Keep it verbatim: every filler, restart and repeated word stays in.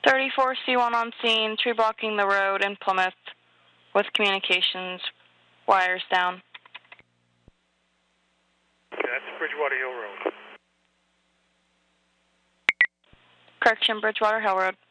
thirty-four C one on scene, tree blocking the road in Plymouth with communications wires down. Okay, that's Bridgewater Hill Road. Correction, Bridgewater Hill Road.